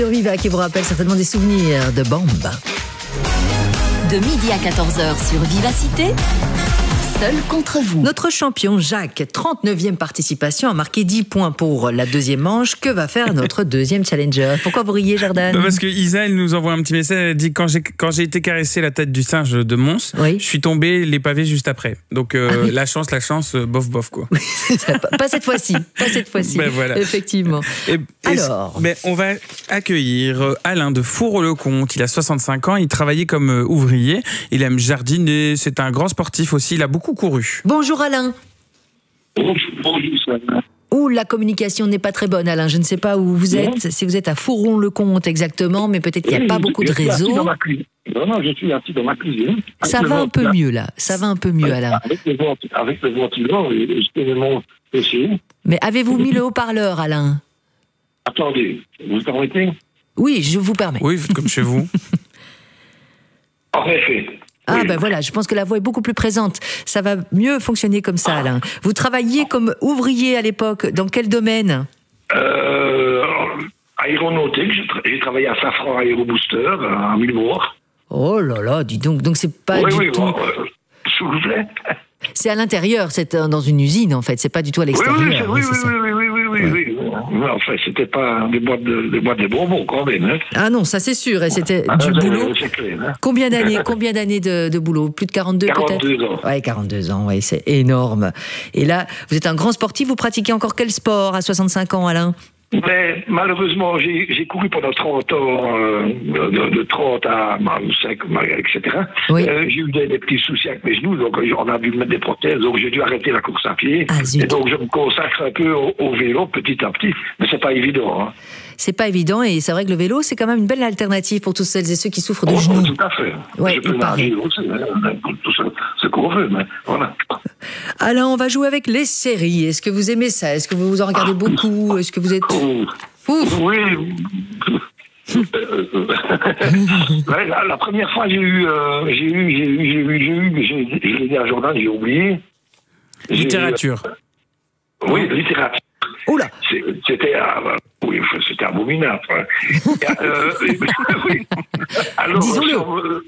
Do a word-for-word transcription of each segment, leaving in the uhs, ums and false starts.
Viva qui vous rappelle certainement des souvenirs de Bamba. De midi à quatorze heures sur Vivacité, seul contre vous. Notre champion Jacques, trente-neuvième participation, a marqué dix points pour la deuxième manche. Que va faire notre deuxième challenger? Pourquoi vous riez, Jordan? Parce que Isa, elle nous envoie un petit message. Elle dit quand j'ai quand j'ai été caresser la tête du singe de Mons, oui. je suis tombé les pavés juste après. Donc euh, ah oui. la chance, la chance, bof bof quoi. Pas cette fois-ci, pas cette fois-ci. Ben voilà. Effectivement. Et, et Alors, ben, on va accueillir Alain de Four-le-Comte. Il a soixante-cinq ans. Il travaillait comme ouvrier. Il aime jardiner. C'est un grand sportif aussi. Il a beaucoup couru. Bonjour Alain. Bonjour, bonjour Alain. Ouh, la communication n'est pas très bonne, Alain. Je ne sais pas où vous êtes, si vous êtes à Fouron-le-Comte exactement, mais peut-être qu'il n'y a oui, pas beaucoup de réseau. Dans ma cuisine. Non, non, je suis assis dans ma cuisine. Ça va un peu mieux là. Ça va un peu mieux, Alain. Avec le, avec le ventilateur, je peux mon P C. Mais avez-vous mis le haut-parleur, Alain? Attendez, vous me permettez? Oui, je vous permets. Oui, comme chez vous. En effet. Ah oui. ben voilà, je pense que la voix est beaucoup plus présente. Ça va mieux fonctionner comme ça, Alain. Vous travailliez comme ouvrier à l'époque. Dans quel domaine? euh, Aéronautique. J'ai travaillé à Safran Aérobooster, à Mulmore. Oh là là, dis donc. Donc c'est pas oui, du oui, tout... Bon, euh, s'il vous plaît. C'est à l'intérieur, c'est dans une usine en fait. C'est pas du tout à l'extérieur. Oui, oui, oui, oui, oui, oui, oui, oui, oui, oui, oui. Mais enfin, c'était pas des boîtes de, des boîtes de bonbons quand même. Hein. Ah non, ça c'est sûr. Et c'était ah, du c'est, boulot. C'est clair, hein. Combien d'années, combien d'années de, de boulot? Plus de quarante-deux, quarante-deux peut-être? ans. Ouais, quarante-deux ans, ouais, c'est énorme. Et là, vous êtes un grand sportif, vous pratiquez encore quel sport à soixante-cinq ans, Alain? Mais malheureusement, j'ai, j'ai couru pendant trente ans, euh, de, de trente à cinq, et cetera. Oui. Euh, j'ai eu des, des petits soucis avec mes genoux, donc on a dû mettre des prothèses, donc j'ai dû arrêter la course à pied. Ah, zut. Et donc je me consacre un peu au, au vélo petit à petit, mais c'est pas évident. Hein. C'est pas évident et c'est vrai que le vélo, c'est quand même une belle alternative pour tous celles et ceux qui souffrent de Oh, genoux. tout à fait. Ouais, je peux nager aussi, hein, tout ce, ce qu'on veut, mais voilà. Alors, on va jouer avec les séries. Est-ce que vous aimez ça? Est-ce que vous en regardez beaucoup? Est-ce que vous êtes... Oh. Ouf. Oui. ouais, la, la première fois, j'ai eu, euh, j'ai eu, j'ai eu, j'ai eu, j'ai eu, mais j'ai, je l'ai dit à Jordan, j'ai oublié. J'ai Littérature. Eu, euh, oui, littérature. Oula. C'est, c'était, euh, oui, c'était abominable. Hein. euh, oui. Alors, disons-le. Euh,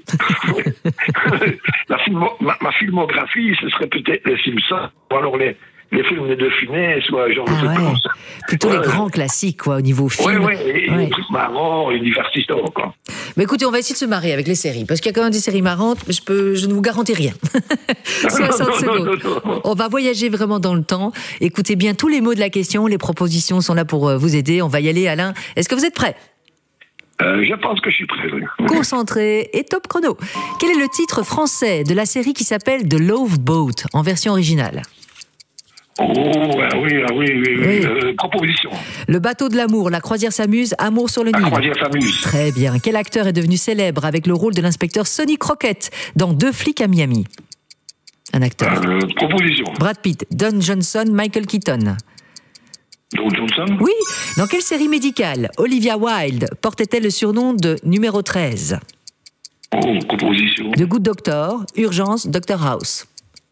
la filmo, ma, ma filmographie, ce serait peut-être les Simpsons, ou alors les les films de Funès, soit genre ah, ouais. comme ça. Plutôt ouais, les grands classiques, quoi, au niveau film. Oui, oui, et ouais. les trucs marrants et divertissants, quoi. Mais écoutez, on va essayer de se marier avec les séries, parce qu'il y a quand même des séries marrantes, mais je, peux, je ne vous garantis rien. soixante secondes. On va voyager vraiment dans le temps. Écoutez bien tous les mots de la question, les propositions sont là pour vous aider. On va y aller, Alain. Est-ce que vous êtes prêt? Euh, je pense que je suis prêt, oui. Concentré et top chrono. Quel est le titre français de la série qui s'appelle The Love Boat, en version originale? Oh, ah oui, ah oui, oui, oui. oui. Euh, proposition. Le bateau de l'amour, La croisière s'amuse, Amour sur le Nil. La croisière s'amuse. Très bien. Quel acteur est devenu célèbre avec le rôle de l'inspecteur Sonny Crockett dans Deux flics à Miami? Un acteur. Euh, proposition. Brad Pitt, Don Johnson, Michael Keaton. Don Johnson. Oui. Dans quelle série médicale Olivia Wilde portait-elle le surnom de numéro treize? Oh, proposition. The Good Doctor, Urgence, Doctor House.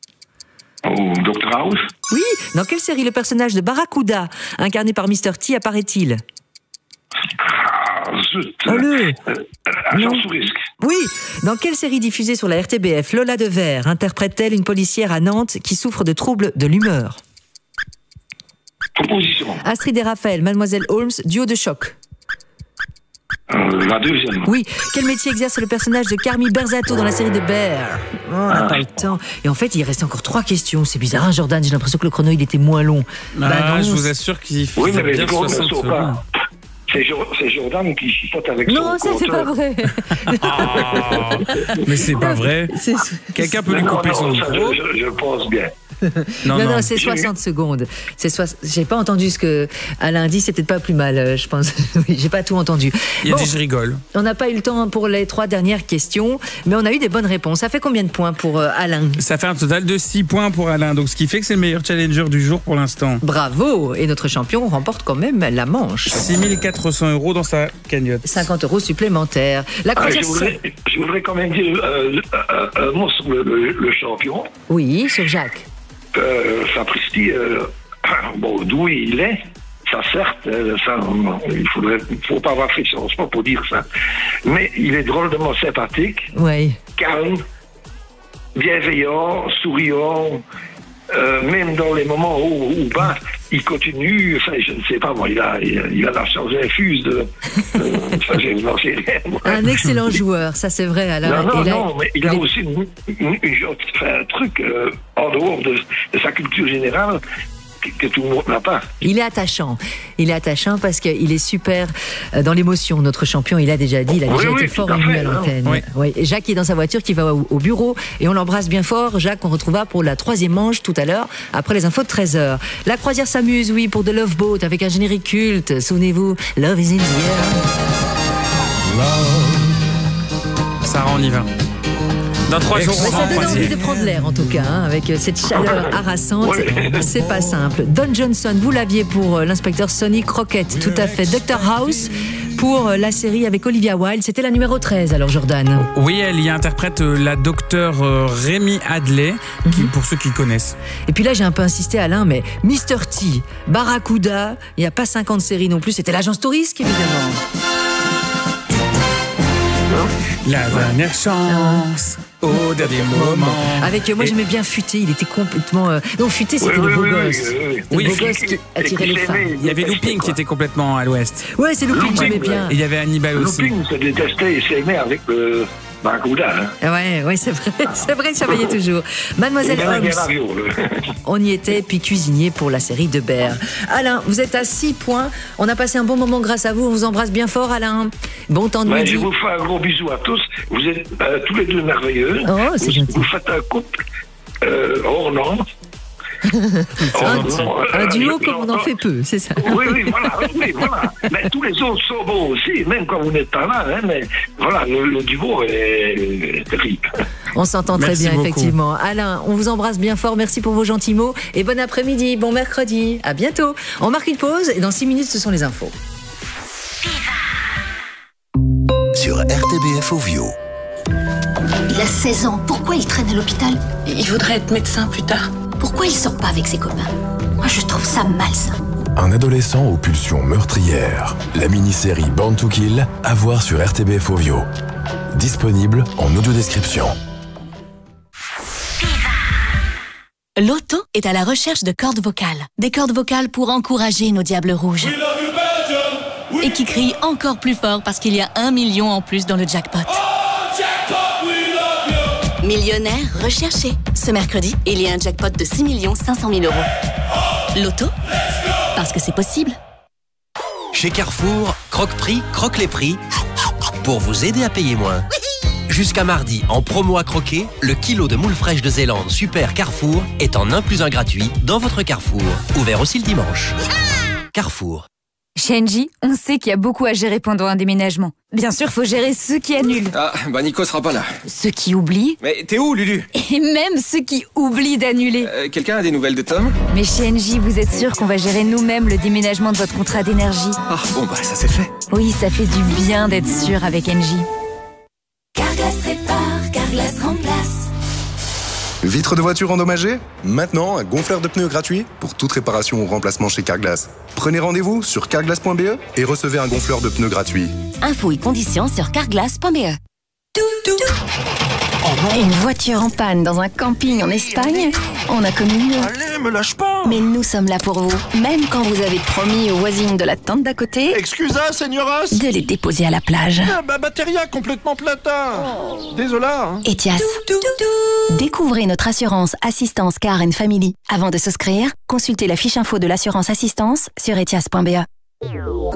Oh, Doctor House. Oui. Dans quelle série le personnage de Barracuda, incarné par mister T, apparaît-il? Ah, zut. Oh le euh, Agent sous risque. Oui. Dans quelle série diffusée sur la R T B F Lola Devers interprète-t-elle une policière à Nantes qui souffre de troubles de l'humeur? Proposition. Astrid et Raphaël, Mademoiselle Holmes, duo de choc. Euh, la deuxième. Oui. Quel métier exerce le personnage de Carmi Berzato dans la série de Bear? Oh, on n'a pas le temps. Et en fait, il restait encore trois questions. C'est bizarre, hein, Jordan? J'ai l'impression que le chrono, il était moins long. Ah, bah non, je vous assure qu'il faut oui, mais les bien secondes ne soixante sont secondes. pas. C'est, jo- c'est Jordan qui chipote avec non, son ça, c'est pas compteur. vrai. Ah, mais c'est pas vrai. C'est... Quelqu'un peut lui Non, couper non, son ça, micro. je, je, je pense bien. Non, non, non. non, c'est soixante secondes. C'est soix... J'ai pas entendu ce que Alain dit, c'est peut-être pas plus mal, euh, je pense. Oui, j'ai pas tout entendu. Il y a Bon, dit je rigole. on n'a pas eu le temps pour les trois dernières questions, mais on a eu des bonnes réponses. Ça fait combien de points pour euh, Alain? Ça fait un total de six points pour Alain, donc ce qui fait que c'est le meilleur challenger du jour pour l'instant. Bravo! Et notre champion remporte quand même la manche. six mille quatre cents euros dans sa cagnotte. cinquante euros supplémentaires. La Ah, croisière... je, voudrais, je voudrais quand même dire euh, euh, un mot sur le, le, le champion. Oui, sur Jacques. Euh, Sapristi, euh, bon, d'où il est, ça certes, euh, ça, non, il faudrait, faut pas avoir fait sciences po pour dire ça. Mais il est drôlement sympathique, Oui. calme, bienveillant, souriant. Euh, même dans les moments où, où ben, il continue, enfin, je ne sais pas, moi, il a, il a, il a la chance infuse de. Euh, enfin, je n'en sais rien. Moi. Un excellent joueur, ça c'est vrai. Alain. Non, non, Et là, non, mais il a il est- aussi une, une, une genre- enfin, un truc euh, en dehors de, de sa culture générale que, que tout le monde n'a pas. Il est attachant. Il est attachant parce qu'il est super euh, dans l'émotion. Notre champion, il a déjà dit, il a Oui, déjà oui, été tout fort à ému fait, à hein. l'antenne. Oui. Oui. Et Jacques est dans sa voiture qui va au, au bureau et on l'embrasse bien fort. Jacques, on retrouvera pour la troisième manche tout à l'heure, après les infos de treize heures. La croisière s'amuse, oui, pour The Love Boat avec un générique culte. Souvenez-vous, Love is in the air. Sarah, on y va. Dans trois jours, Mais on va ça en donne envie croisière. de prendre l'air en tout cas, hein, avec euh, cette chaleur harassante. Ouais. C'est pas simple. Don Johnson, vous l'aviez pour euh, l'inspecteur Sonny Crockett, tout à fait. Doctor House pour euh, la série avec Olivia Wilde. C'était la numéro treize alors, Jordan. Oui, elle y interprète euh, la docteure euh, Rémi Hadley, qui, pour ceux qui connaissent. Et puis là, j'ai un peu insisté, Alain, mais mister T, Barracuda, il n'y a pas cinquante séries non plus. C'était l'agence Tourisque, évidemment. La dernière chance, au dernier moment. Avec, euh, moi, Et- j'aimais bien Futé. Il était complètement. euh, Non, Futé, c'était Oui, le oui, beau oui, gosse. oui, oui, oui. Le Oui, beau qui- gosse qui attirait les femmes. Il y avait Looping qui était complètement à l'ouest. Ouais, c'est Looping, Looping, j'aimais bien. Et il y avait Hannibal aussi. Looping se détestait et s'aimait avec le Barracuda. Hein. Ouais, ouais, c'est vrai, c'est vrai, ça veillait toujours. Mademoiselle Il y avait Holmes, bien Mario, le- on y était, puis cuisinier pour la série de Berre. Alain, vous êtes à six points. On a passé un bon moment grâce à vous. On vous embrasse bien fort, Alain. Bon temps de Ouais, midi. je vous fais un gros bisou à tous. Vous êtes euh, tous les deux merveilleux. Oh, c'est vous, gentil. vous faites un couple euh, hors norme. Un, Hors norme. un Euh, duo je- comme on en fait peu, c'est ça. Oui, oui, voilà, oui, voilà. Mais tous les autres sont beaux aussi, même quand vous n'êtes pas là. Hein, mais voilà, le, le duo est, est terrible. On s'entend très Merci bien, beaucoup. effectivement. Alain, on vous embrasse bien fort. Merci pour vos gentils mots. Et bon après-midi, bon mercredi. À bientôt. On marque une pause et dans six minutes, ce sont les infos. Sur R T B F Ovio. Il a seize ans, pourquoi il traîne à l'hôpital? Il voudrait être médecin plus tard. Pourquoi il sort pas avec ses copains? Moi, je trouve ça malsain. Un adolescent aux pulsions meurtrières. La mini-série Born to Kill, à voir sur R T B F Ovio. Disponible en audio-description. Loto est à la recherche de cordes vocales. Des cordes vocales pour encourager nos diables rouges. Et qui crient encore plus fort parce qu'il y a un million en plus dans le jackpot. Millionnaire recherché. Ce mercredi, il y a un jackpot de six millions cinq cent mille euros. Loto, parce que c'est possible. Chez Carrefour, croque-prix, croque les prix pour vous aider à payer moins. Jusqu'à mardi, en promo à croquer, le kilo de moules fraîches de Zélande Super Carrefour est en un plus un gratuit dans votre Carrefour. Ouvert aussi le dimanche. Carrefour. Chez Engie, on sait qu'il y a beaucoup à gérer pendant un déménagement. Bien sûr, faut gérer ceux qui annulent, Ah, bah Nico sera pas là. ceux qui oublient, Mais t'es où, Lulu? et même ceux qui oublient d'annuler. Euh, Quelqu'un a des nouvelles de Tom? Mais chez Engie, vous êtes sûr qu'on va gérer nous-mêmes le déménagement de votre contrat d'énergie? Ah, bon bah ça c'est fait. Oui, ça fait du bien d'être sûr avec Engie. Carglass répare, Carglass remplace. Vitre de voiture endommagée? Maintenant, un gonfleur de pneus gratuit pour toute réparation ou remplacement chez Carglass. Prenez rendez-vous sur carglass point b e et recevez un gonfleur de pneus gratuit. Infos et conditions sur carglass point b e. Une voiture en panne dans un camping en Espagne, on a connu mieux. Allez, me lâche pas! Mais nous sommes là pour vous, même quand vous avez promis aux voisines de la tente d'à côté Excusa, señoras! de les déposer à la plage. Ah, bah batteria complètement plata! Désolá, hein. Etias. Découvrez notre assurance Assistance Car and Family. Avant de souscrire, consultez la fiche info de l'assurance Assistance sur etias point b e.